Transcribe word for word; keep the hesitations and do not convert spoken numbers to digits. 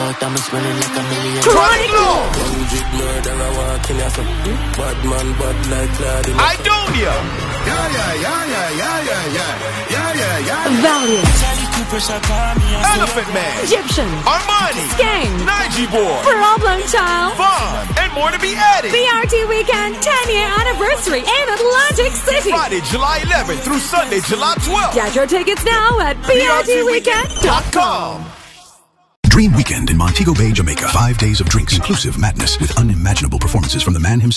out, I'm smelling like a million. Chronic Law. Idonia. Yeah, yeah, yeah, yeah, yeah, yeah, yeah, yeah, yeah, yeah. Valiant. Elephant Man. Egyptian. Armani. Gang. Nige Boy. Problem Child. Fun. And more to be added. B R T Weekend ten-year anniversary in Atlantic City. Friday, July eleventh through Sunday, July twelfth. Get your tickets now at B R T weekend dot com. Dream Weekend in Montego Bay, Jamaica. Five days of drinks, inclusive madness, with unimaginable performances from the man himself.